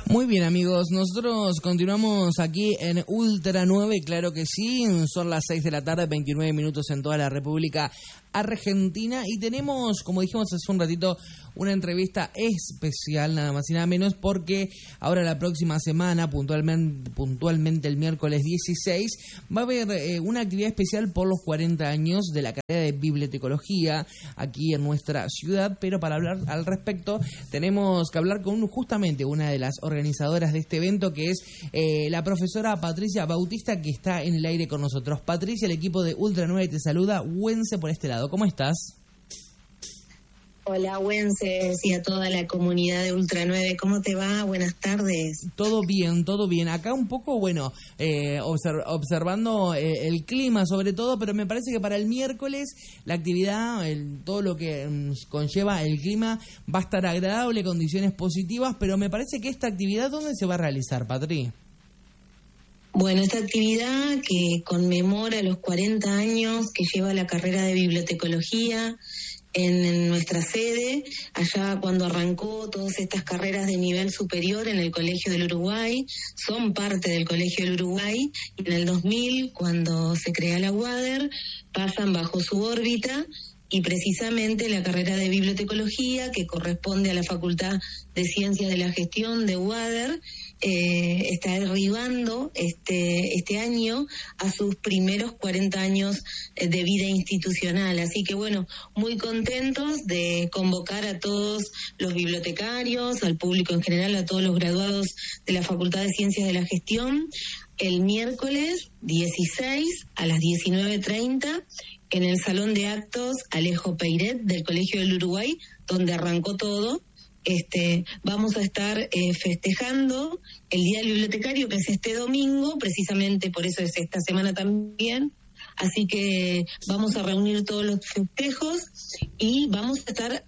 Muy bien, amigos, nosotros continuamos aquí en Ultra 9, claro que sí, son las 6 de la tarde, 29 minutos en toda la República Argentina, y tenemos, como dijimos hace un ratito, una entrevista especial, nada más y nada menos, porque ahora la próxima semana, puntualmente el miércoles 16, va a haber una actividad especial por los 40 años de la carrera de bibliotecología aquí en nuestra ciudad, pero para hablar al respecto tenemos que hablar con justamente una de las organizadoras de este evento, que es la profesora Patricia Bautista, que está en el aire con nosotros. Patricia, el equipo de Ultra 9 te saluda. Wense por este lado, ¿cómo estás? Hola, Wences, y a toda la comunidad de Ultra 9, ¿cómo te va? Buenas tardes. Todo bien, todo bien. Acá un poco, bueno, observando el clima sobre todo, pero me parece que para el miércoles la actividad, todo lo que conlleva el clima va a estar agradable, condiciones positivas, pero me parece que esta actividad, ¿dónde se va a realizar, Patri? Bueno, esta actividad que conmemora los 40 años que lleva la carrera de bibliotecología en nuestra sede, allá cuando arrancó todas estas carreras de nivel superior en el Colegio del Uruguay, son parte del Colegio del Uruguay, y en el 2000, cuando se crea la UADER, pasan bajo su órbita, y precisamente la carrera de bibliotecología, que corresponde a la Facultad de Ciencias de la Gestión de UADER, está arribando este año a sus primeros 40 años de vida institucional. Así que bueno, muy contentos de convocar a todos los bibliotecarios, al público en general, a todos los graduados de la Facultad de Ciencias de la Gestión, el miércoles 16 a las 19:30 en el Salón de Actos Alejo Peiret del Colegio del Uruguay, donde arrancó todo. Vamos a estar festejando el Día del Bibliotecario, que es este domingo, precisamente por eso es esta semana también. Así que vamos a reunir todos los festejos y vamos a estar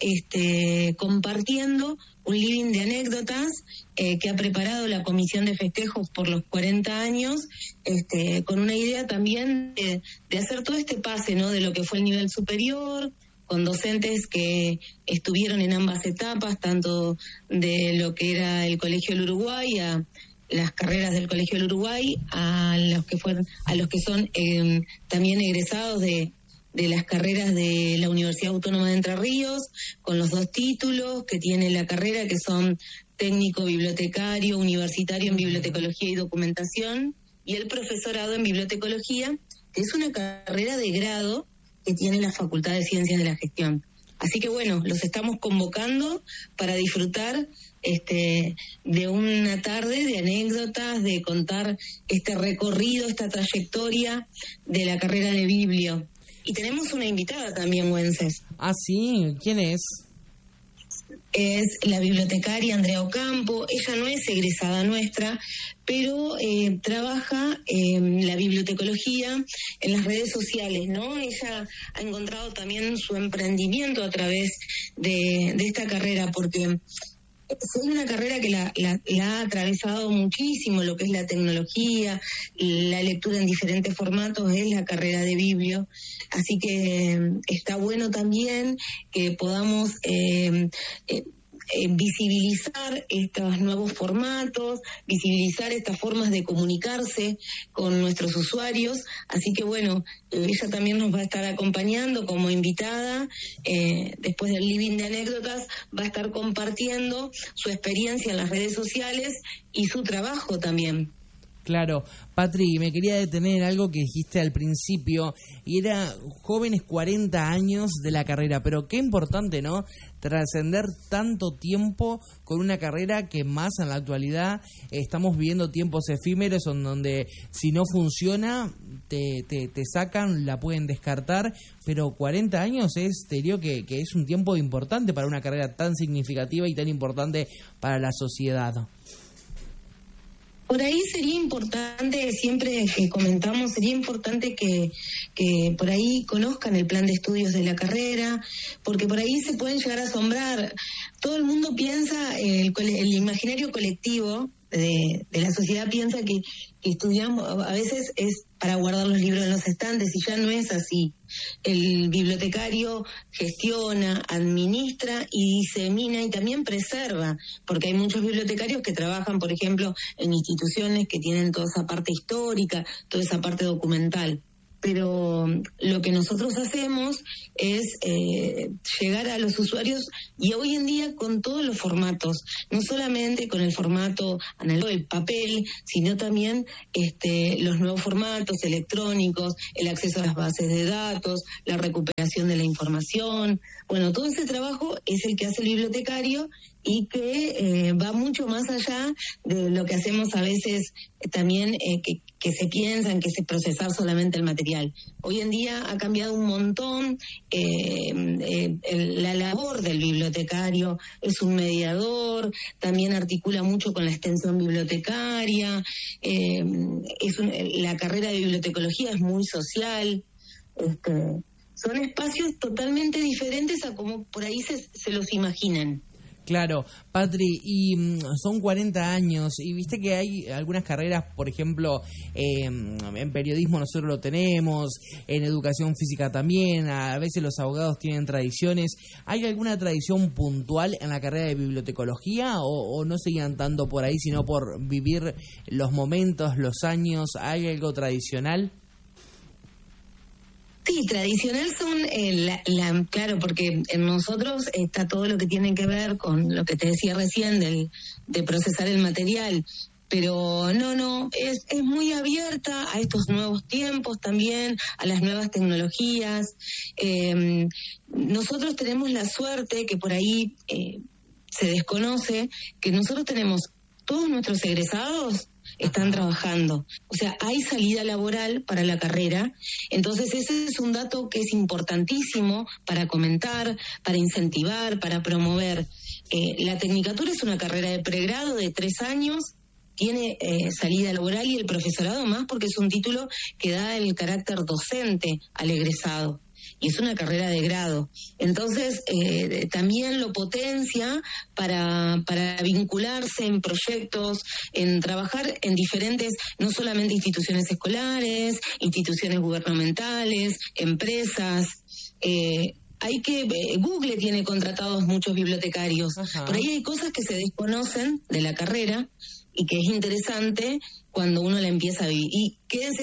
compartiendo un living de anécdotas que ha preparado la Comisión de Festejos por los 40 años, con una idea también de hacer todo este pase, ¿no?, de lo que fue el nivel superior, con docentes que estuvieron en ambas etapas, tanto de lo que era el Colegio del Uruguay, a las carreras del Colegio del Uruguay, a los que son también egresados de las carreras de la Universidad Autónoma de Entre Ríos, con los 2 títulos que tiene la carrera, que son técnico bibliotecario, universitario en bibliotecología y documentación, y el profesorado en bibliotecología, que es una carrera de grado que tiene la Facultad de Ciencias de la Gestión. Así que bueno, los estamos convocando para disfrutar de una tarde de anécdotas, de contar este recorrido, esta trayectoria de la carrera de Biblio. Y tenemos una invitada también, Wences. Ah, sí, ¿quién es? Es la bibliotecaria Andrea Ocampo. Ella no es egresada nuestra, pero trabaja la bibliotecología en las redes sociales, ¿no? Ella ha encontrado también su emprendimiento a través de esta carrera, porque es una carrera que la ha atravesado muchísimo lo que es la tecnología, la lectura en diferentes formatos, es la carrera de Biblio. Así que está bueno también que podamos visibilizar estos nuevos formatos, visibilizar estas formas de comunicarse con nuestros usuarios. Así que bueno, ella también nos va a estar acompañando como invitada. Después del living de anécdotas va a estar compartiendo su experiencia en las redes sociales y su trabajo también. Claro, Patri, me quería detener en algo que dijiste al principio, y era jóvenes 40 años de la carrera, pero qué importante, ¿no?, trascender tanto tiempo con una carrera que más en la actualidad estamos viviendo tiempos efímeros en donde si no funciona te sacan, la pueden descartar, pero 40 años te digo que es un tiempo importante para una carrera tan significativa y tan importante para la sociedad. Por ahí sería importante, siempre que comentamos, sería importante que por ahí conozcan el plan de estudios de la carrera, porque por ahí se pueden llegar a asombrar. Todo el mundo piensa, el imaginario colectivo de la sociedad piensa que estudiamos, a veces es para guardar los libros en los estantes, y ya no es así. El bibliotecario gestiona, administra y disemina y también preserva, porque hay muchos bibliotecarios que trabajan, por ejemplo, en instituciones que tienen toda esa parte histórica, toda esa parte documental. Pero lo que nosotros hacemos es llegar a los usuarios, y hoy en día con todos los formatos, no solamente con el formato analógico, el papel, sino también los nuevos formatos electrónicos, el acceso a las bases de datos, la recuperación de la información. Bueno, todo ese trabajo es el que hace el bibliotecario y que va mucho más allá de lo que hacemos a veces también, que se piensan que es procesar solamente el material. Hoy en día ha cambiado un montón la labor del bibliotecario, es un mediador, también articula mucho con la extensión bibliotecaria, la carrera de bibliotecología es muy social, son espacios totalmente diferentes a como por ahí se los imaginan. Claro, Patri, y son 40 años, y viste que hay algunas carreras, por ejemplo, en periodismo nosotros lo tenemos, en educación física también, a veces los abogados tienen tradiciones. ¿Hay alguna tradición puntual en la carrera de bibliotecología o no se guían tanto por ahí, sino por vivir los momentos, los años? ¿Hay algo tradicional? Sí, tradicional son, claro, porque en nosotros está todo lo que tiene que ver con lo que te decía recién de procesar el material, pero no, es muy abierta a estos nuevos tiempos también, a las nuevas tecnologías. Nosotros tenemos la suerte que por ahí se desconoce, que nosotros tenemos todos nuestros egresados están trabajando, o sea, hay salida laboral para la carrera. Entonces ese es un dato que es importantísimo para comentar, para incentivar, para promover. La tecnicatura es una carrera de pregrado de 3 años, tiene salida laboral, y el profesorado más, porque es un título que da el carácter docente al egresado. Y es una carrera de grado. Entonces, también lo potencia para vincularse en proyectos, en trabajar en diferentes, no solamente instituciones escolares, instituciones gubernamentales, empresas. Google tiene contratados muchos bibliotecarios. Ajá. Por ahí hay cosas que se desconocen de la carrera y que es interesante cuando uno la empieza a vivir. Y quédense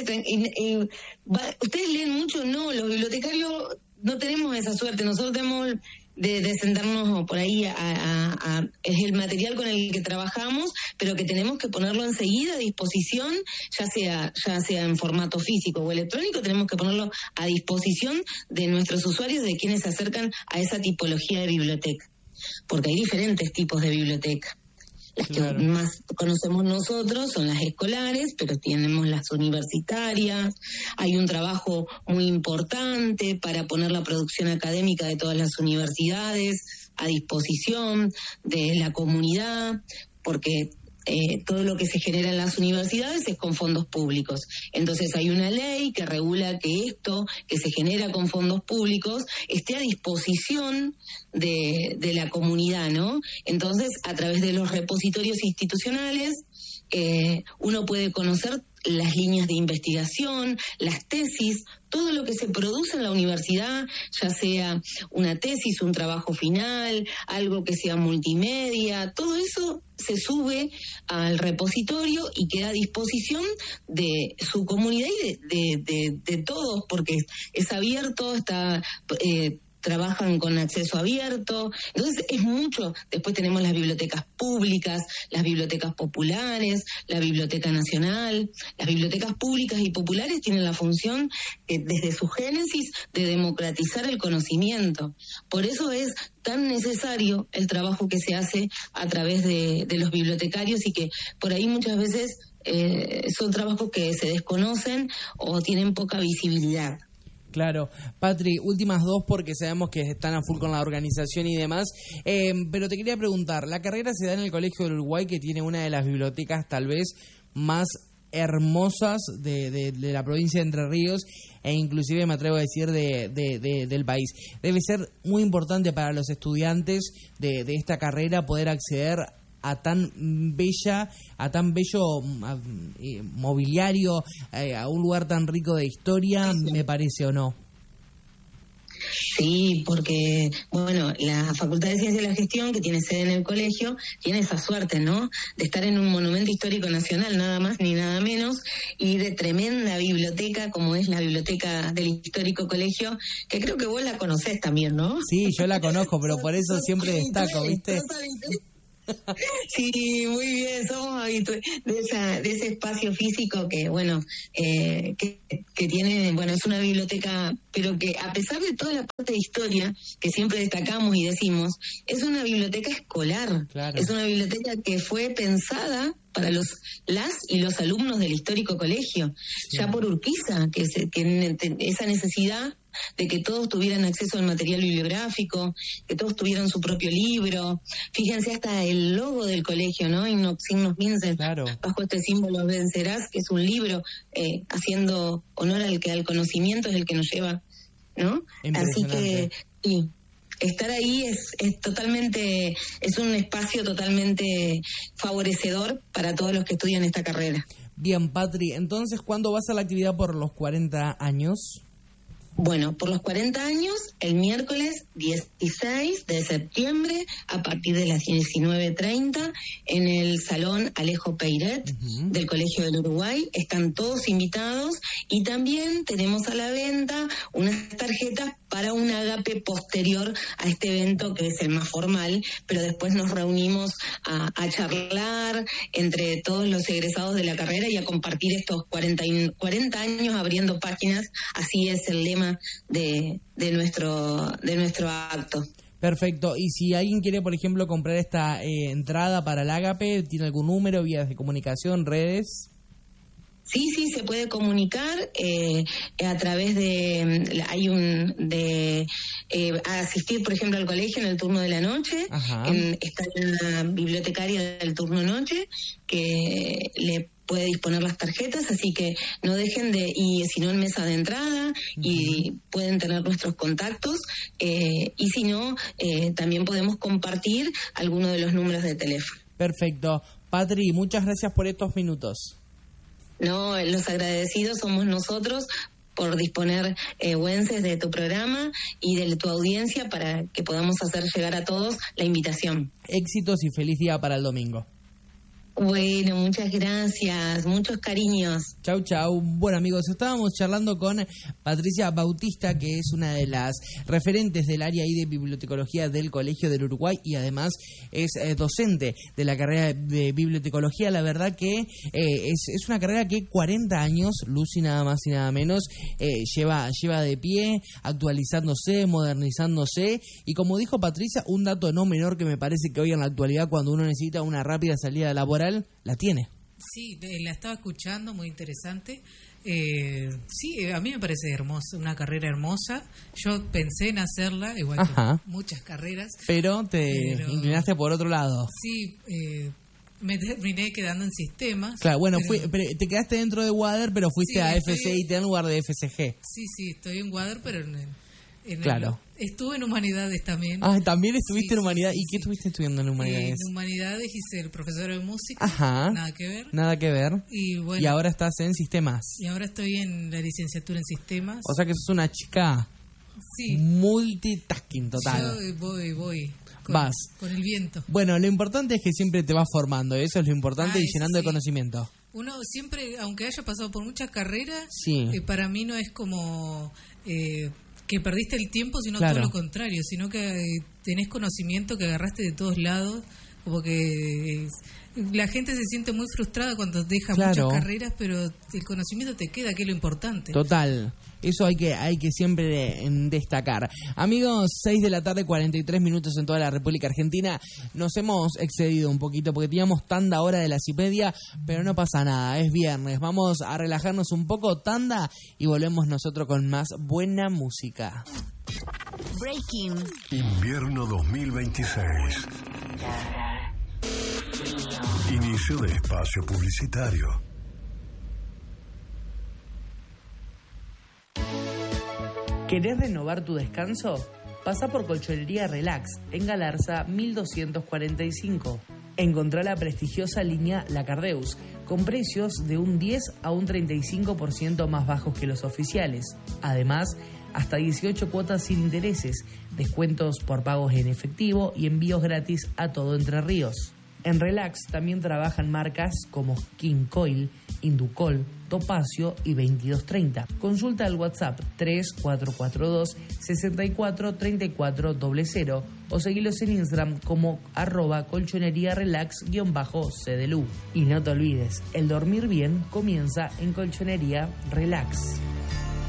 ustedes leen mucho, no, los bibliotecarios no tenemos esa suerte, nosotros tenemos de sentarnos por ahí es el material con el que trabajamos, pero que tenemos que ponerlo enseguida a disposición, ya sea en formato físico o electrónico, tenemos que ponerlo a disposición de nuestros usuarios, de quienes se acercan a esa tipología de biblioteca, porque hay diferentes tipos de biblioteca. Las que más conocemos nosotros son las escolares, pero tenemos las universitarias. Hay un trabajo muy importante para poner la producción académica de todas las universidades a disposición de la comunidad, porque todo lo que se genera en las universidades es con fondos públicos. Entonces hay una ley que regula que esto que se genera con fondos públicos esté a disposición de la comunidad, ¿no? Entonces, a través de los repositorios institucionales, uno puede conocer las líneas de investigación, las tesis, todo lo que se produce en la universidad, ya sea una tesis, un trabajo final, algo que sea multimedia, todo eso se sube al repositorio y queda a disposición de su comunidad y de todos, porque es abierto, trabajan con acceso abierto, entonces es mucho. Después tenemos las bibliotecas públicas, las bibliotecas populares, la Biblioteca Nacional. Las bibliotecas públicas y populares tienen la función, desde su génesis, de democratizar el conocimiento. Por eso es tan necesario el trabajo que se hace a través de los bibliotecarios, y que por ahí muchas veces son trabajos que se desconocen o tienen poca visibilidad. Claro. Patri, últimas dos porque sabemos que están a full con la organización y demás, pero te quería preguntar, la carrera se da en el Colegio del Uruguay, que tiene una de las bibliotecas tal vez más hermosas de la provincia de Entre Ríos, e inclusive me atrevo a decir del país. Debe ser muy importante para los estudiantes de esta carrera poder acceder a tan bello mobiliario, a un lugar tan rico de historia, me parece, ¿o no? Sí, porque, bueno, la Facultad de Ciencia de la Gestión, que tiene sede en el colegio, tiene esa suerte, ¿no?, de estar en un monumento histórico nacional, nada más ni nada menos, y de tremenda biblioteca, como es la biblioteca del histórico colegio, que creo que vos la conocés también, ¿no? Sí, yo la conozco, pero por eso siempre destaco, ¿viste? Sí, muy bien, somos habituales de ese espacio físico que, bueno, que tiene, bueno, es una biblioteca, pero que a pesar de toda la parte de historia que siempre destacamos y decimos, es una biblioteca escolar, claro. Es una biblioteca que fue pensada para las y los alumnos del histórico colegio, sí, ya por Urquiza, que esa necesidad de que todos tuvieran acceso al material bibliográfico, que todos tuvieran su propio libro. Fíjense hasta el logo del colegio, ¿no? Signos Vincent, claro, bajo este símbolo vencerás, que es un libro haciendo honor al que al conocimiento es el que nos lleva, ¿no? Así que sí, estar ahí es totalmente, es un espacio totalmente favorecedor para todos los que estudian esta carrera. Bien, Patri, entonces, ¿cuándo vas a la actividad por los 40 años? Bueno, por los 40 años, el miércoles 16 de septiembre, a partir de las 19:30, en el Salón Alejo Peiret del Colegio del Uruguay. Están todos invitados y también tenemos a la venta unas tarjetas para un ágape posterior a este evento, que es el más formal, pero después nos reunimos a charlar entre todos los egresados de la carrera y a compartir estos 40 años abriendo páginas. Así es el lema de nuestro acto. Perfecto. Y si alguien quiere, por ejemplo, comprar esta entrada para el ágape, ¿tiene algún número, vías de comunicación, redes? Sí, se puede comunicar a través de asistir, por ejemplo, al colegio en el turno de la noche. Está la bibliotecaria del turno noche que le puede disponer las tarjetas, así que no dejen y si no, en mesa de entrada, y pueden tener nuestros contactos, y si no, también podemos compartir alguno de los números de teléfono. Perfecto. Patri, muchas gracias por estos minutos. No, los agradecidos somos nosotros por disponer, Wences, de tu programa y de tu audiencia para que podamos hacer llegar a todos la invitación. Éxitos y feliz día para el domingo. Bueno, muchas gracias, muchos cariños. Chau, chau. Bueno, amigos, estábamos charlando con Patricia Bautista, que es una de las referentes del área ahí de bibliotecología del Colegio del Uruguay y además es docente de la carrera de bibliotecología. La verdad que es una carrera que 40 años, Lucy, nada más y nada menos, lleva de pie, actualizándose, modernizándose, y como dijo Patricia, un dato no menor que me parece que hoy en la actualidad, cuando uno necesita una rápida salida laboral, la tiene. Sí, la estaba escuchando, muy interesante. Sí, a mí me parece hermosa, una carrera hermosa. Yo pensé en hacerla, igual que muchas carreras. Pero inclinaste por otro lado. Sí, me terminé quedando en sistemas. Claro, bueno, pero te quedaste dentro de WADER, pero fuiste a FCIT en lugar de FCG. Sí, estoy en WADER, pero claro. Estuve en Humanidades también. ¿También estuviste en Humanidades? ¿Y qué estuviste estudiando en Humanidades? En Humanidades hice el profesor de música. Nada que ver. Y bueno. Y ahora estás en Sistemas. Y ahora estoy en la licenciatura en Sistemas. O sea que sos una chica multitasking total. Yo voy. Vas. Con el viento. Bueno, lo importante es que siempre te vas formando. Eso es lo importante, y llenando de conocimiento. Uno siempre, aunque haya pasado por muchas carreras, sí, para mí no es como que perdiste el tiempo, sino todo lo contrario, sino que tenés conocimiento que agarraste de todos lados, como que la gente se siente muy frustrada cuando deja muchas carreras, pero el conocimiento te queda, que es lo importante. Total. Eso hay que siempre destacar. Amigos, 6:43 p.m. en toda la República Argentina. Nos hemos excedido un poquito porque teníamos tanda hora de la 6:30, pero no pasa nada, es viernes. Vamos a relajarnos un poco, tanda, y volvemos nosotros con más buena música. Breaking. Invierno 2026. Inicio de espacio publicitario. ¿Querés renovar tu descanso? Pasá por Colchonería Relax, en Galarza 1245. Encontrá la prestigiosa línea Lacardeus, con precios de un 10 a un 35% más bajos que los oficiales. Además, hasta 18 cuotas sin intereses, descuentos por pagos en efectivo y envíos gratis a todo Entre Ríos. En Relax también trabajan marcas como King Coil, Inducol, Topacio y 2230. Consulta al WhatsApp 3442 643400 o seguilos en Instagram como @colchonería-relax_CDLU. Y no te olvides, el dormir bien comienza en Colchonería Relax.